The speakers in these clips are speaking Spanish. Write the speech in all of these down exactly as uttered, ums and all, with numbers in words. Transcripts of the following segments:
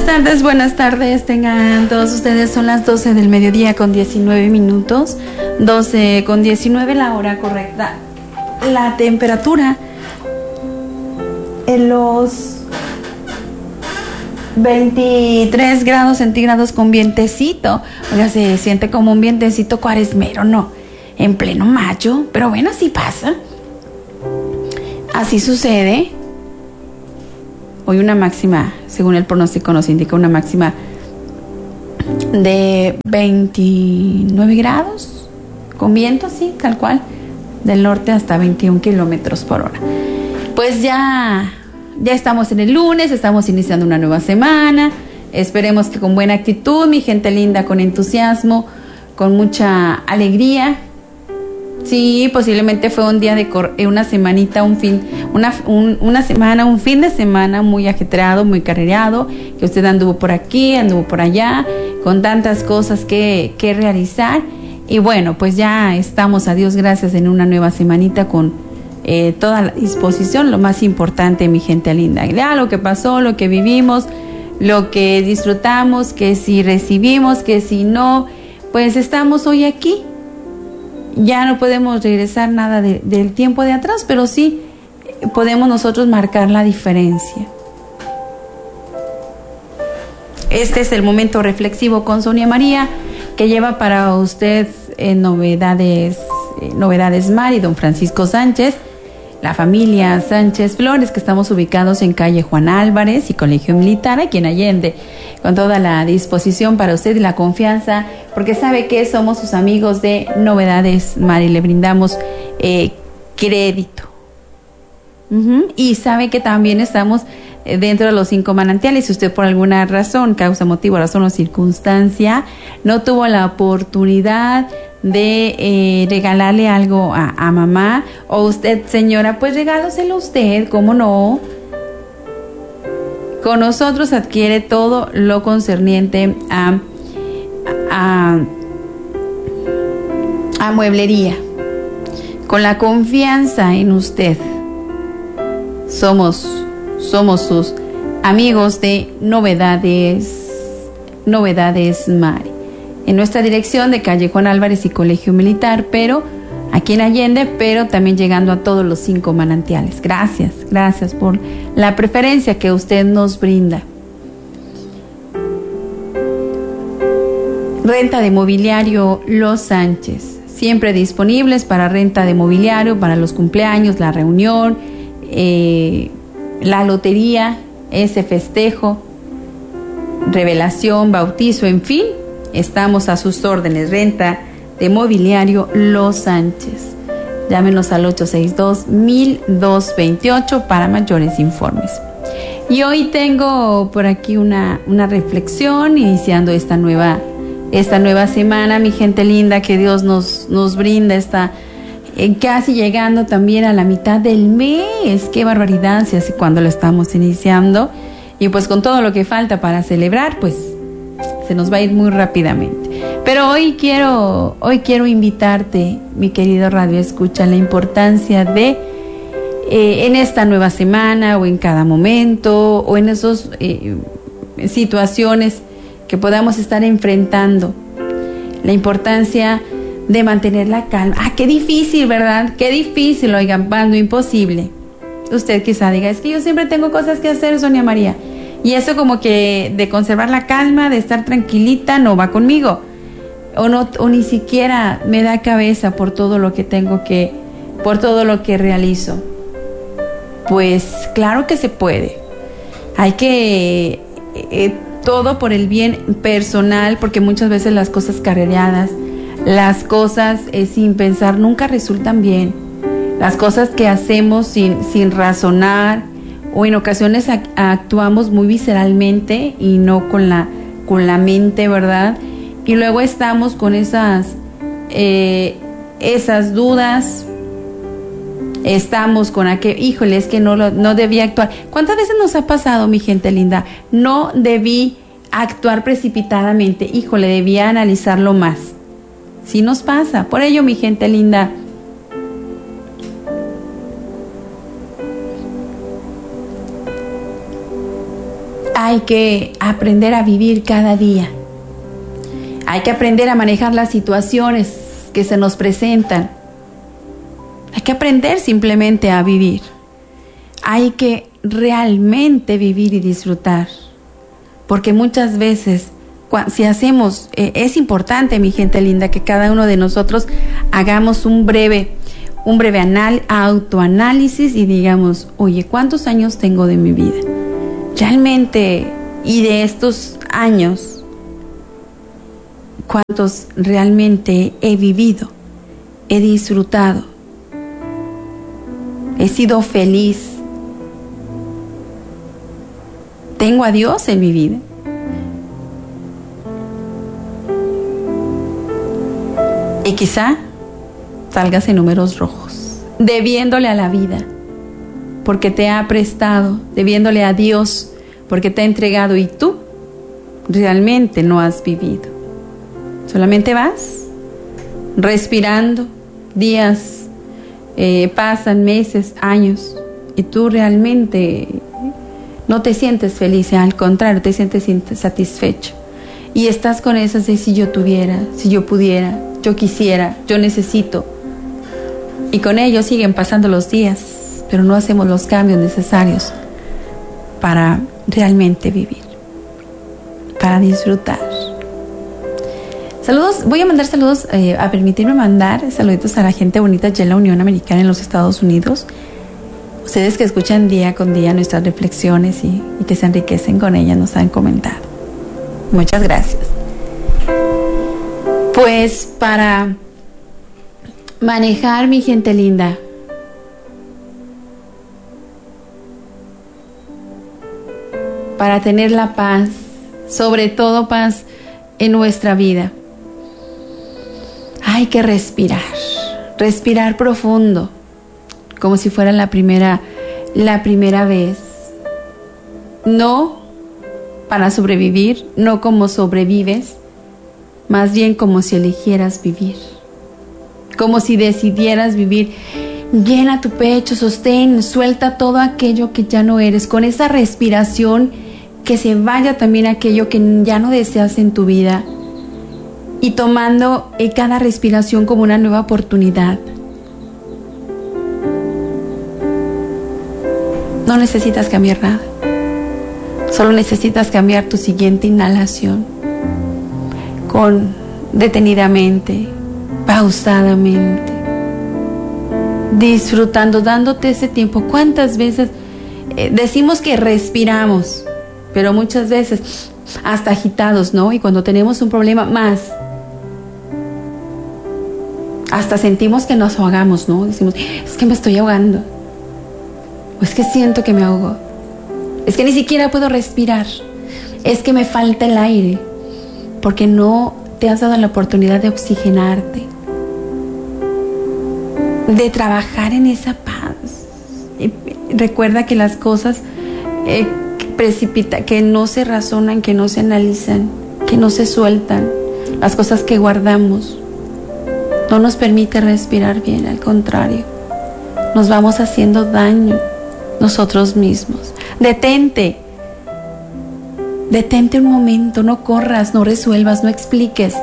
Buenas tardes, buenas tardes, tengan todos ustedes, son las doce del mediodía con diecinueve minutos, doce con diecinueve la hora correcta. La temperatura en los veintitrés grados centígrados con vientecito, oiga, se siente como un vientecito cuaresmero, ¿no? En pleno mayo, pero bueno, así pasa, así sucede. Hoy una máxima, según el pronóstico nos indica una máxima de veintinueve grados, con viento, sí, tal cual, del norte hasta veintiún kilómetros por hora. Pues ya, ya estamos en el lunes, estamos iniciando una nueva semana, esperemos que con buena actitud, mi gente linda, con entusiasmo, con mucha alegría. Sí, posiblemente fue un día de cor- una semanita, un fin, una, un, una semana, un fin de semana muy ajetreado, muy carrereado, que usted anduvo por aquí, anduvo por allá, con tantas cosas que, que realizar. Y bueno, pues ya estamos, a Dios gracias, en una nueva semanita con eh, toda la disposición, lo más importante, mi gente linda. Ya lo que pasó, lo que vivimos, lo que disfrutamos, que si recibimos, que si no, pues estamos hoy aquí. Ya no podemos regresar nada de, del tiempo de atrás, pero sí podemos nosotros marcar la diferencia. Este es el momento reflexivo con Sonia María, que lleva para usted eh, novedades, eh, novedades Mar y don Francisco Sánchez, la familia Sánchez Flores, que estamos ubicados en calle Juan Álvarez y Colegio Militar, aquí en Allende, con toda la disposición para usted y la confianza, porque sabe que somos sus amigos de Novedades Mar y le brindamos eh, crédito. Uh-huh. Y sabe que también estamos eh, dentro de los cinco manantiales. Si usted por alguna razón, causa, motivo, razón o circunstancia, no tuvo la oportunidad de eh, regalarle algo a, a mamá, o usted, señora, pues regáloselo usted, ¿cómo no? Con nosotros adquiere todo lo concerniente a, a, a mueblería. Con la confianza en usted. Somos, somos sus amigos de Novedades, Novedades Mari. En nuestra dirección de calle Juan Álvarez y Colegio Militar, pero aquí en Allende, pero también llegando a todos los cinco manantiales. Gracias, gracias por la preferencia que usted nos brinda. Renta de mobiliario Los Sánchez, siempre disponibles para renta de mobiliario, para los cumpleaños, la reunión, eh, la lotería, ese festejo, revelación, bautizo, en fin, estamos a sus órdenes. Renta de mobiliario Los Sánchez. Llámenos al ocho seis dos, dos dos dos ocho para mayores informes. Y hoy tengo por aquí una, una reflexión, iniciando esta nueva, esta nueva semana, mi gente linda, que Dios nos, nos brinda, esta eh, casi llegando también a la mitad del mes. Qué barbaridad, si así cuando lo estamos iniciando. Y pues con todo lo que falta para celebrar, pues se nos va a ir muy rápidamente. Pero hoy quiero, hoy quiero invitarte, mi querido Radio Escucha, la importancia de, eh, en esta nueva semana o en cada momento o en esas eh, situaciones que podamos estar enfrentando, la importancia de mantener la calma. Ah, qué difícil, ¿verdad? Qué difícil, oigan, no imposible. Usted quizá diga, es que yo siempre tengo cosas que hacer, Sonia María. Y eso como que de conservar la calma, de estar tranquilita, no va conmigo. O no, o ni siquiera me da cabeza por todo lo que tengo que, por todo lo que realizo. Pues claro que se puede. Hay que, eh, todo por el bien personal, porque muchas veces las cosas carrereadas, las cosas eh, sin pensar nunca resultan bien. Las cosas que hacemos sin, sin razonar, o en ocasiones actuamos muy visceralmente y no con la, con la mente, ¿verdad? Y luego estamos con esas, eh, esas dudas, estamos con aquel, híjole, es que no, lo, no debí actuar. ¿Cuántas veces nos ha pasado, mi gente linda? No debí actuar precipitadamente, híjole, debía analizarlo más. Sí nos pasa. Por ello, mi gente linda, hay que aprender a vivir cada día. Hay que aprender a manejar las situaciones que se nos presentan. Hay que aprender simplemente a vivir. Hay que realmente vivir y disfrutar. Porque muchas veces, si hacemos, eh, es importante, mi gente linda, que cada uno de nosotros hagamos un breve, un breve anal, autoanálisis y digamos, oye, ¿cuántos años tengo de mi vida? Realmente, y de estos años, ¿cuántos realmente he vivido? He disfrutado. He sido feliz. Tengo a Dios en mi vida. Y quizá salgas en números rojos, debiéndole a la vida, porque te ha prestado, debiéndole a Dios, porque te ha entregado y tú realmente no has vivido. Solamente vas respirando, días eh, pasan, meses, años, y tú realmente no te sientes feliz, al contrario, te sientes insatisfecho. Y estás con esas de si yo tuviera, si yo pudiera, yo quisiera, yo necesito. Y con ello siguen pasando los días, pero no hacemos los cambios necesarios para realmente vivir, para disfrutar. Saludos, voy a mandar saludos, eh, a permitirme mandar saluditos a la gente bonita allá en la Unión Americana en los Estados Unidos. Ustedes que escuchan día con día nuestras reflexiones y, y que se enriquecen con ellas, nos han comentado. Muchas gracias. Pues para manejar, mi gente linda, para tener la paz, sobre todo paz en nuestra vida, hay que respirar, respirar profundo, como si fuera la primera, la primera vez. No para sobrevivir, no como sobrevives, más bien como si eligieras vivir, como si decidieras vivir. Llena tu pecho, sostén, suelta todo aquello que ya no eres, con esa respiración, que se vaya también aquello que ya no deseas en tu vida, y tomando cada respiración como una nueva oportunidad. No necesitas cambiar nada, solo necesitas cambiar tu siguiente inhalación, con detenidamente, pausadamente, disfrutando, dándote ese tiempo. ¿Cuántas veces eh, decimos que respiramos, pero muchas veces hasta agitados, ¿no? Y cuando tenemos un problema más, hasta sentimos que nos ahogamos, ¿no? Decimos, es que me estoy ahogando, o es que siento que me ahogo, es que ni siquiera puedo respirar, es que me falta el aire, porque no te has dado la oportunidad de oxigenarte, de trabajar en esa paz. Y recuerda que las cosas eh, precipita, que no se razonan, que no se analizan, que no se sueltan, las cosas que guardamos, no nos permite respirar bien, al contrario, nos vamos haciendo daño nosotros mismos. Detente. Detente un momento, no corras, no resuelvas, no expliques.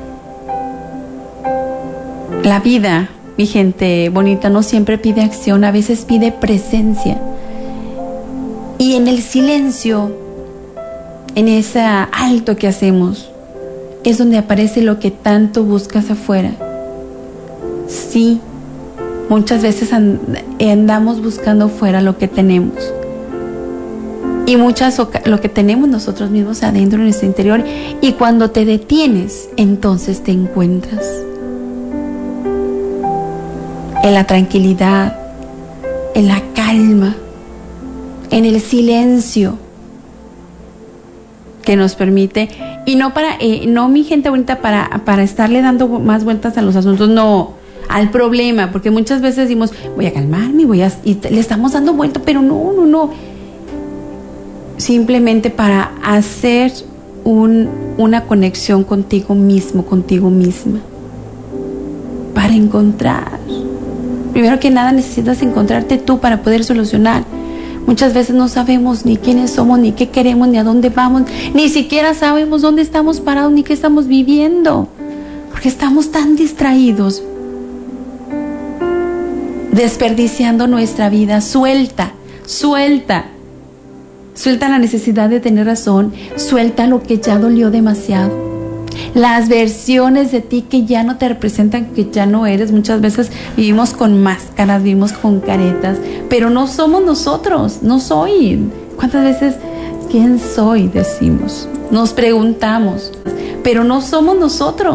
La vida, mi gente bonita, no siempre pide acción, a veces pide presencia. Y en el silencio, en ese alto que hacemos, es donde aparece lo que tanto buscas afuera. Sí, muchas veces andamos buscando fuera lo que tenemos. Y muchas lo que tenemos nosotros mismos adentro en nuestro interior. Y cuando te detienes, entonces te encuentras en la tranquilidad, en la calma, en el silencio que nos permite. Y no para, eh, no mi gente bonita, para, para estarle dando más vueltas a los asuntos, no, al problema, porque muchas veces decimos, voy a calmarme, voy a, y le estamos dando vuelta, pero no, no, no. Simplemente para hacer un, una conexión contigo mismo, contigo misma, para encontrar. Primero que nada necesitas encontrarte tú para poder solucionar, Muchas veces no sabemos ni quiénes somos, ni qué queremos, ni a dónde vamos, ni siquiera sabemos dónde estamos parados, ni qué estamos viviendo, porque estamos tan distraídos, desperdiciando nuestra vida. Suelta, suelta, suelta la necesidad de tener razón, suelta lo que ya dolió demasiado. Las versiones de ti que ya no te representan, que ya no eres. Muchas veces vivimos con máscaras, vivimos con caretas, pero no somos nosotros, no soy. ¿Cuántas veces quién soy? Decimos, nos preguntamos, pero no somos nosotros.